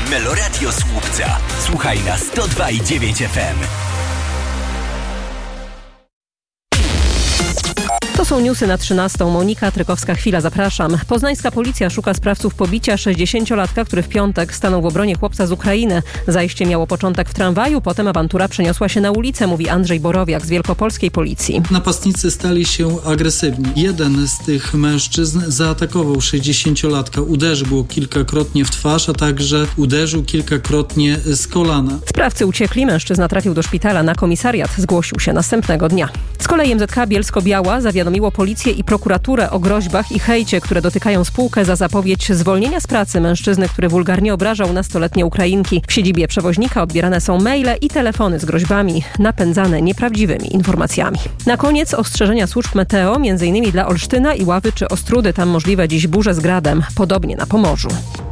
Meloradio Słupca. Słuchaj na 102,9 FM. To są newsy na 13. Monika Trykowska-Chwila, zapraszam. Poznańska policja szuka sprawców pobicia 60-latka, który w piątek stanął w obronie chłopca z Ukrainy. Zajście miało początek w tramwaju, potem awantura przeniosła się na ulicę, mówi Andrzej Borowiak z wielkopolskiej policji. Napastnicy stali się agresywni. Jeden z tych mężczyzn zaatakował 60-latka, uderzył go kilkakrotnie w twarz, a także uderzył kilkakrotnie z kolana. Sprawcy uciekli, mężczyzna trafił do szpitala, na komisariat zgłosił się następnego dnia. Z kolei MZK Bielsko-Biała zawiadomiło policję i prokuraturę o groźbach i hejcie, które dotykają spółkę za zapowiedź zwolnienia z pracy mężczyzny, który wulgarnie obrażał nastoletnie Ukrainki. W siedzibie przewoźnika odbierane są maile i telefony z groźbami, napędzane nieprawdziwymi informacjami. Na koniec ostrzeżenia służb meteo, m.in. dla Olsztyna, Iławy czy Ostródy. Tam możliwe dziś burze z gradem, podobnie na Pomorzu.